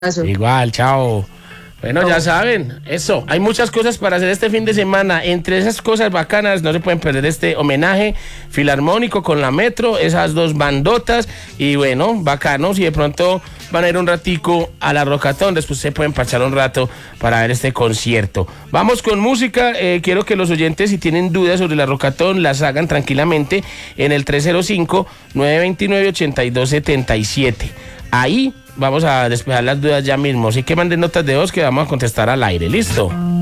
Igual, chao. Bueno, ya saben, eso, hay muchas cosas para hacer este fin de semana. Entre esas cosas bacanas, no se pueden perder este homenaje filarmónico con la Metro, esas dos bandotas, y bueno, bacanos, y de pronto van a ir un ratico a la Rocatón, después se pueden parchar un rato para ver este concierto. Vamos con música, quiero que los oyentes, si tienen dudas sobre la Rocatón, las hagan tranquilamente en el 305-929-8277. Ahí vamos a despejar las dudas ya mismo, así que manden notas de voz que vamos a contestar al aire, ¿listo?